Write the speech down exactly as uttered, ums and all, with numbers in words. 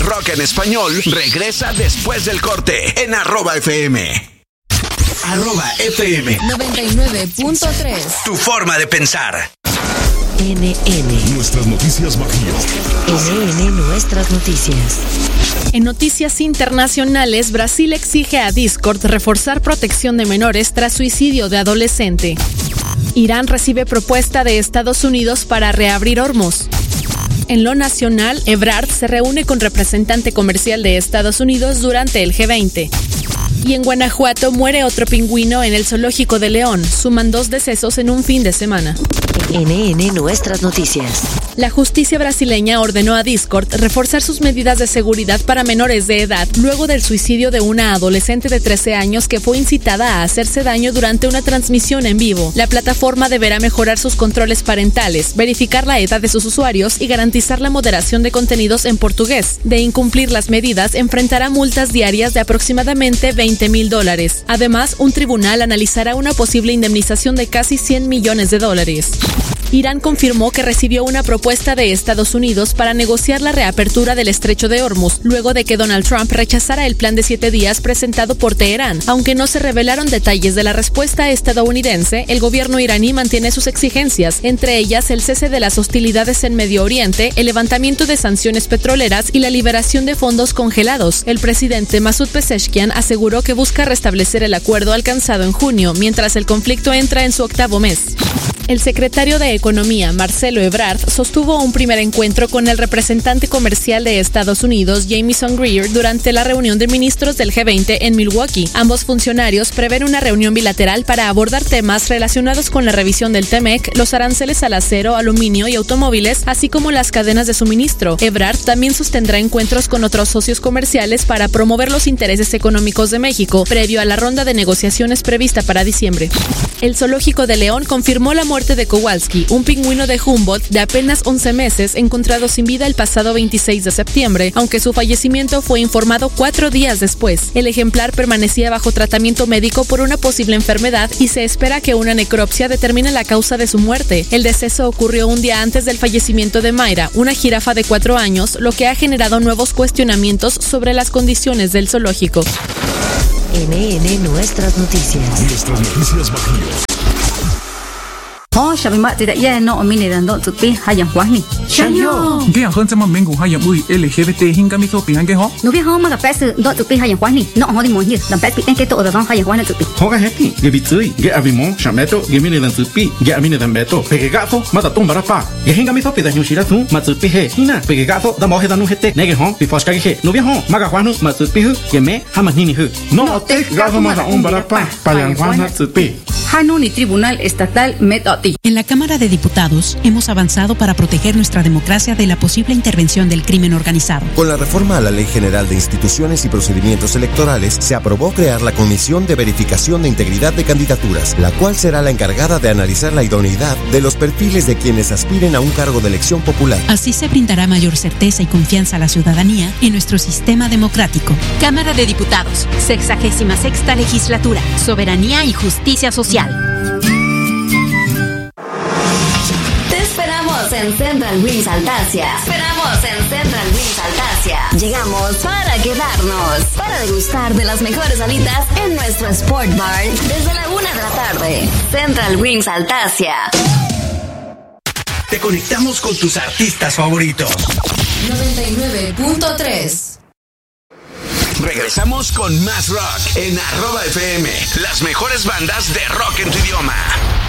rock en español regresa después del corte en arroba F M. Arroba F M noventa y nueve punto tres. Tu forma de pensar. N N. Nuestras noticias Bajío. N N Nuestras noticias. En noticias internacionales, Brasil exige a Discord reforzar protección de menores tras suicidio de adolescente. Irán recibe propuesta de Estados Unidos para reabrir Hormuz. En lo nacional, Ebrard se reúne con representante comercial de Estados Unidos durante el G veinte. Y en Guanajuato muere otro pingüino en el zoológico de León. Suman dos decesos en un fin de semana. N N Nuestras noticias. La justicia brasileña ordenó a Discord reforzar sus medidas de seguridad para menores de edad luego del suicidio de una adolescente de trece años que fue incitada a hacerse daño durante una transmisión en vivo. La plataforma deberá mejorar sus controles parentales, verificar la edad de sus usuarios y garantizar la moderación de contenidos en portugués. De incumplir las medidas, enfrentará multas diarias de aproximadamente veinte mil dólares. Además, un tribunal analizará una posible indemnización de casi cien millones de dólares. Irán confirmó que recibió una propuesta de Estados Unidos para negociar la reapertura del estrecho de Hormuz, luego de que Donald Trump rechazara el plan de siete días presentado por Teherán. Aunque no se revelaron detalles de la respuesta estadounidense, el gobierno iraní mantiene sus exigencias, entre ellas el cese de las hostilidades en Medio Oriente, el levantamiento de sanciones petroleras y la liberación de fondos congelados. El presidente Masoud Pezeshkian aseguró que busca restablecer el acuerdo alcanzado en junio, mientras el conflicto entra en su octavo mes. El secretario de Economía, Marcelo Ebrard, sostuvo un primer encuentro con el representante comercial de Estados Unidos, Jamieson Greer, durante la reunión de ministros del G veinte en Milwaukee. Ambos funcionarios prevén una reunión bilateral para abordar temas relacionados con la revisión del T M E C, los aranceles al acero, aluminio y automóviles, así como las cadenas de suministro. Ebrard también sostendrá encuentros con otros socios comerciales para promover los intereses económicos de México, previo a la ronda de negociaciones prevista para diciembre. El zoológico de León confirmó la muerte de Kowalski, un pingüino de Humboldt de apenas once meses encontrado sin vida el pasado veintiséis de septiembre, aunque su fallecimiento fue informado cuatro días después. El ejemplar permanecía bajo tratamiento médico por una posible enfermedad y se espera que una necropsia determine la causa de su muerte. El deceso ocurrió un día antes del fallecimiento de Mayra, una jirafa de cuatro años, lo que ha generado nuevos cuestionamientos sobre las condiciones del zoológico. N N Nuestras noticias. Nuestras noticias Bajío. Oh, sabi mak tidak ya no omini dan dok tupi hayang wahni. Shayo. Dia hon sama mengu hayang ui L G B T hingga mi sopi hange ho. No bi ho ma ka pes dok tupi hayang wahni. No ho di mo hi. Dan pes piten ke to da hayang wahni tupi. Ho ka heti. Ge bitui, ge avimo, shameto, ge mini dan tupi, ge amini dan beto. Pege gato, mata tumba rapa. Ge hinga mi sopi da hyushira tu, ma tupi he. Hina, pege gato da mo he da nu hete. Nege ho, bi foska ge he. No bi ho, ma ka wahnu ma tupi hu, ge me ha ma nini hu. No ote gato ma da umba rapa. Payang wahna tupi. Hanuni Tribunal Estatal Metoti. En la Cámara de Diputados hemos avanzado para proteger nuestra democracia de la posible intervención del crimen organizado. Con la reforma a la Ley General de Instituciones y Procedimientos Electorales, se aprobó crear la Comisión de Verificación de Integridad de Candidaturas, la cual será la encargada de analizar la idoneidad de los perfiles de quienes aspiren a un cargo de elección popular. Así se brindará mayor certeza y confianza a la ciudadanía en nuestro sistema democrático. Cámara de Diputados, sexagésima sexta legislatura, soberanía y justicia social. Te esperamos en Central Wings Altasia. Esperamos en Central Wings Altasia. Llegamos para quedarnos, para degustar de las mejores alitas en nuestro Sport Bar desde la una de la tarde. Central Wings Altasia. Te conectamos con tus artistas favoritos. noventa y nueve punto tres. Regresamos con más rock en arroba F M. Las mejores bandas de rock en tu idioma.